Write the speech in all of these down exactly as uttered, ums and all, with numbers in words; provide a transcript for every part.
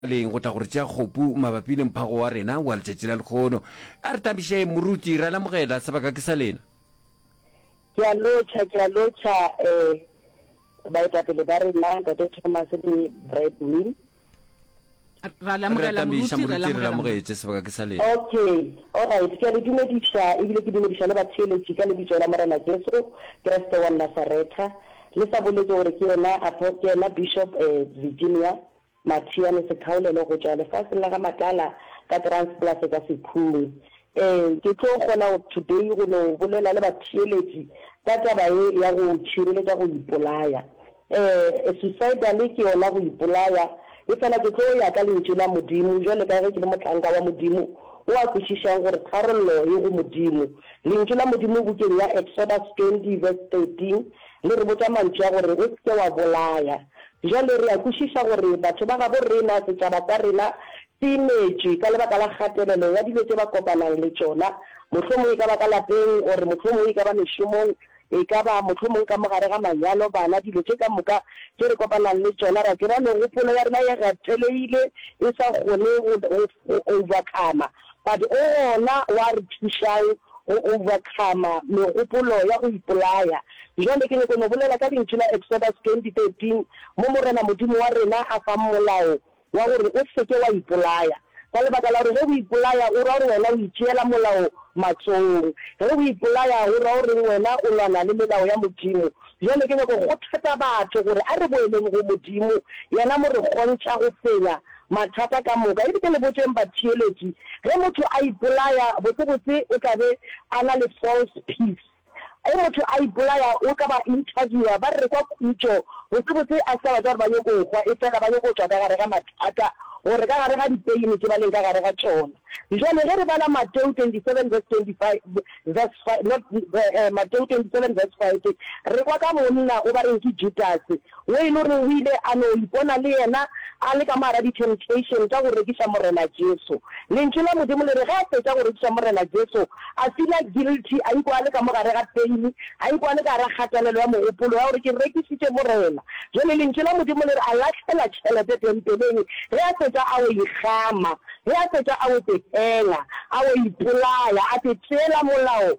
leng go tla gore tša kgopu mabapi le mphago wa rena wa letšatši la lekgono a re tabiše moruti ra lamogela sebaka ke sa lena ke a lotšha ke a lotšha um baetapele ba rena Ntate Thomas le Bradwin ra lamogela moruti ra lamogela lamogetse sebaka ke sa lena okay alright ke a le dumediša ebile ke dumediša le batheeletši ka lebitso la Morena Jesu Kriste wa Nazaretha le sa boletse gore ke yena ke yena Bishop Virginia Mathiane Sekhaulelo go tšwa lefatsheng la ga Matala ka Transplace ka Sekhumi um ke tlo kgona today go no bolela le batheeletši ka taba e ya go tšhireletša go ipolaya um suicidal ke yona go ipolaya e fela ke tlo ya ka lentšu la Modimo jwale ka ge ke le motlanka wa Modimo o a kwešišang gore tharollo e go Modimo lentšu la Modimo bukeng ya Exodus twenty verse thirteen le re botša mantšu a gore o seke wa bolaya jwale re a kwešiša gore batho ba gabo rena setšhaba sa rena se imetše ka lebaka la kgatelelo ya dilo tše ba kopanang le tšona mohlomong e ka ba ka lapeng gore mohlomong e ka ba mešomong e ka ba mohlomong ka mogare ga manyalo bana dilo tše ka moka tše re kopanang le tšona ra kera megopolo ya rena ye gateleile e sa kgone go overcome but ona wa re thušang go overcome megopolo ya go ipolaya jwale ke nyako no bolela ka lentšu la Exodus twenty thirteen mo Morena Modimo wa rena a fa molao wa gore o seke wa ipolaya ka lebaka la gore ge o ipolaya o ra gore wena o itšeela molao matsong ge o ipolaya o ra gore wena o lwana le melao ya Modimo jwale ke nyako go thata batho gore a re boeleng go Modimo yena mo re kgontšha go fenya mathata ka moka e ke le botseng batheeletši ge motho a ipolaya botsebotse o tla be a na le false peace e motho a ipolaya o ka ba interviewer ba re kwa khutšo botsebotse a sa batla gore ba ye go kwa e fela ba ye go tswa ka gare ga mathata gore ka gare ga dipeine tse ba leng ka gare ga tsona jwale ge re bala Matthew twenty-seven verse twenty-five verse five not Matthew twenty-seven verse five re kwa ka monna o ba reng ke Judas o e le gore o ile a no ipona le yena a le ka mara di temptation tsa go rekisa Morena Jesu lentšu la Modimo le re ga a fetša go rekisa Morena Jesu a feel guilty a ikwa le ka mogare ga pain a ikwa le ka ra kgatelelo ya mogopolo ya gore ke rekisitše Morena jwale lentšu la Modimo le re a latlhela tšhelete tempeleng ge a fetša a o ikgama ge a fetša a o pepela a o ipolaya a te tšeela molao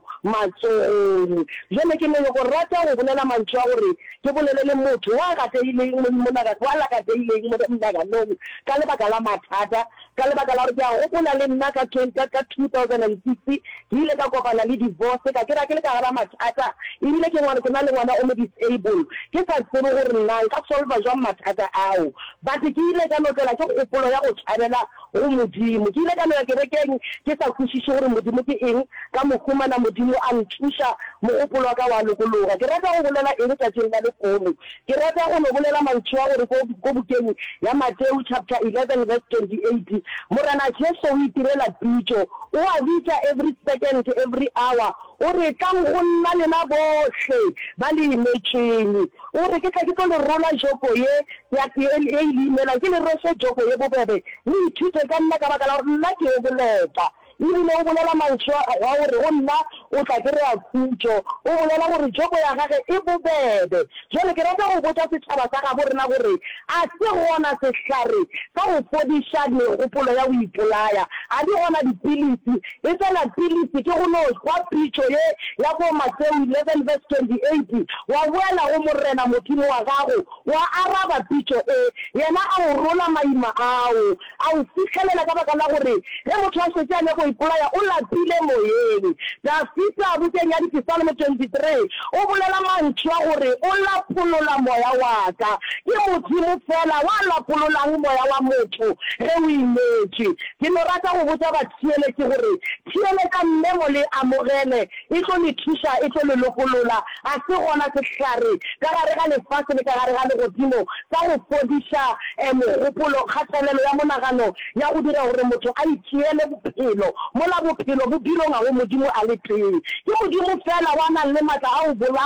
matsong jwale ke nene go rata go bolela mantšu a gore ke bolele le motho wa gateileng wa lakateileng mo mnaganong ka lebaka la mathata ka lebaka la gore ke a gopola le nna ka two thousand six ke ile ka kopana le divorce ka kera ke le ka gara mathata ebile ke ngwana ke na le ngwana o mo disable ke sa tsebe gore nna nka solva jwang mathata ao but ke ile ka notlela ke kgopolo ya go tšhabela go Modimo ke ile ka noya kerekeng ke sa kwešiše gore Modimo ke eng ka mokhumana Modimo a nthuša mogopolo wa ka wa lokologa ke rata go bolela eng tšatšing la lekgono ke rata go no bolela mantšu a gore ko bukeng ya Matthew chapter eleven verse twenty-eight Morena Jesu o itirela pitšo o a bitša every second every hour o re ka go nna lena bohle ba le imetšeng o re ke tla ke tlo le rola joko ye ya ke e ilimela ke le rose joko ye bobebe le ithute ka nna ka baka la gore nna ke o boleta ebile o bolela mantšu wa gore go nna o tla kry-a khutšo o bolela gore joko ya gage e bobebe jwale ke rata go botsa setšhaba sa gabo rena gore a se gona sehlare ka go fodiša megopolo ya go ipolaya a di gona dipilisi e fela pilisi ke go no kwa pitšo ye ya go Matthew eleven verse twenty-eight wa boela go Morena Modimo wa gago wa araba pitšo e yena a o rola maima ao a o fitlhelela ka baka la gore ge motho a šetse a nyako ipolaya o lapile moyeng Dafita bukeng ya Psalm twenty-three o bolela mantšu a gore o lapolola moya wa ka ke Modimo fela wa lapololang moya wa motho ge o imetše ke no rata go botsa batheeletši gore theeletša mmemo le amogele e tlo le thuša e tlo le lokolola a se gona sehlare ka gare ga lefatshe le ka gare ga legodimo ka go fodiša mogopolo kgatelelo ya monagano ya go dira gore motho a itšeele bophelo mola bophelo bo dilong a go Modimo a le teng ke Modimo fela wa nang le maatla a o bolaya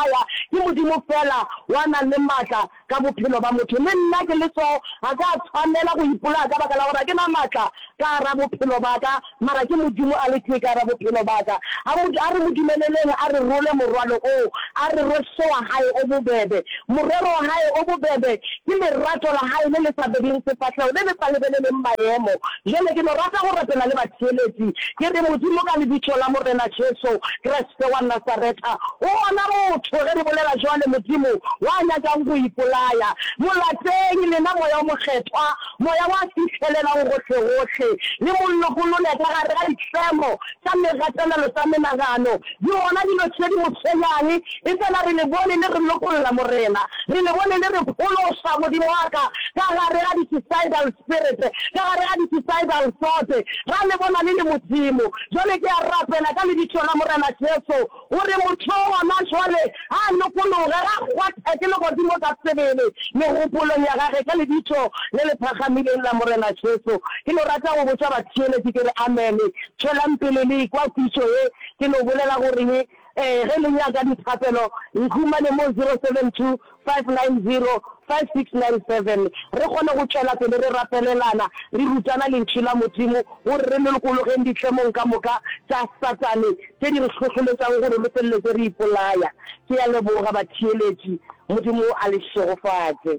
ke modimo fela wa nang le matla ka bophelo ba motho le nna ke le so a ka tshwanela go ipolaya ka baka la gore ke na matla ka ra bophelo ba ka mara ke modimo a le ke ka ra bophelo ba ka a re modumeleleng a re role morwalo o a re rose wa hae o bobebe morero wa hae o bobebe ke lerato la hae le le sa beding sefatlhego le le sa lebeleleng maemo jale ke no rata go rapela le batheeletsi ke re modimo ka lebitso la morena Jesu Kriste wa Nazareta o ona motho ge re bolela jwale modimo wa nyakang go ipolaya molateng lena moya o mokgethwa moya wa fitlhelelang gotlhe-gotlhe le mollo-golole ka gare ga ditlemo tsa megatelelo tsa menagano di gona dilo tse di motshwenyang e fela re le bone le re lokolola morena re le bone le re pholosa modimo wa ka ka gare ga di-suicidal spirit ka gare ga di-suicidal thought ra le bona le le modimo jwale ke a rapela ka lebitso la morena Jesu o re motho ona jwale a lokologe ga gwathe ke le godimo ka sebele megopolong ya gage ka lebitso le le phagamileng la morena Jesu ke no rata go botsa batheeletsi ke re amen tswelang pele le kwa pitso e ke no bolela gore eh ge le nyaka dithapelo nkhumane mo zero seven two five nine zero five six nine seven re kgone go tswela pele re rapelelana re rutana lentši la modimo gore re lelokologeng ditlhemong ka moka tsa satane tse di re tlhotlholetsang gore re feleletse re ipolaya ke ya leboga batheeletsi modimo a le segofatse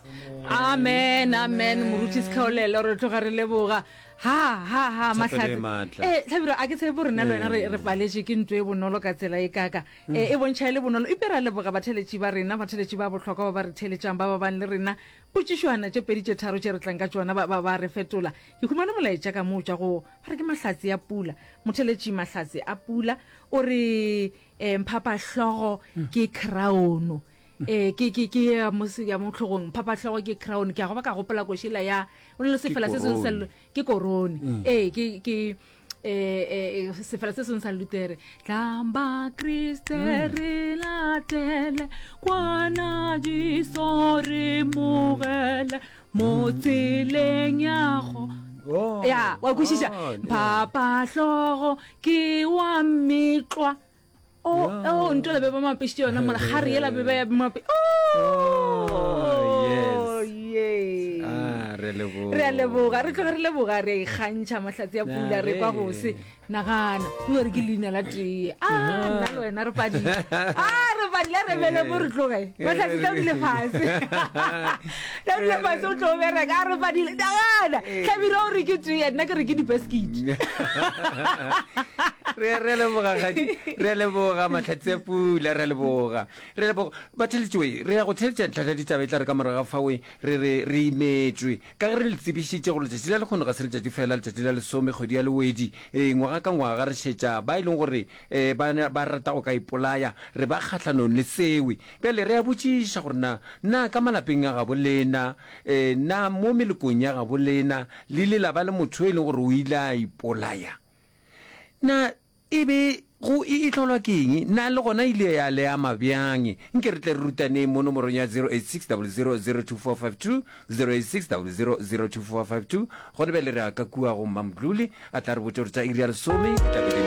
amen amen moruti sekhaolela re tloga re leboga ha ha ha mahlatse eh tlhabiro a ke tsebe rena rena re re paletse ke ntwe e bonolo ka tsela e kaka eh e bontšha le bonolo e pera leboga batheletši ba rena batheletši ba botlhokwa ba ba re theletšang ba ba bang le rena potšišwana tše pedi tše tharo tše re tlang ka tšona ba ba re fetola ke khumane molaetša ka mo tša go ba re ke mahlatse ya pula motheletši mahlatse a pula o re eh mphapa hlogo ke crown eh ke ke ke ya mosi ya motlhogong phapa hlogo ke crown ke a go ba ka gopola košela ya o le sefela se se sel ke korone eh ke ke eh sefela se se sa lutere tlamba Kriste re latele kwana di sore mogele mo tseleng ya go ya wa kwishisha phapa hlogo ke wa mitlwa oh oh ntwe la beba mapishi yona mara hari yela beba ya mapi oh yes ah re leboga re leboga re tloga re leboga re gantšha mahlatse ya pula re kwa go se nagana o re ke lina la tee ah nna le wena re padile ah re padile re bele mo re tloge mahlatse tla dile fase tla dile fase o tlo bere ka re padile nagana tlhabile o re ke tee nna ke re ke di-basket re re leboga ga re leboga mahlatse ya pula re leboga re leboga batheletši we re ya go theletša tlhahla ditaba e tla re ka moraga fa we re re re imetswe ka ge re le tsebišitše gore letšatši la lekgono ga se letšatši fela letšatši la lesome kgwedi ya lewedi um ngwaga ka ngwaga re šetša ba e leng gore um ba rata go ka ipolaya re ba kgatlhanong le sewe pele re ya botšiša gore na na ka malapeng a gabo lena um na mo melekong ya gabo lena le lelaba le motho e leng gore o ile a ipolaya na e be go e tlholwa ke eng na le gona ile ya le ya mabjang nke re tle re rutane mo nomorong ya zero eight six zero zero zero two four five two zero eight six zero zero zero two four five two gone be le re a ka kua go Mmamdluli a tla re botse gore tsa iri ya lesome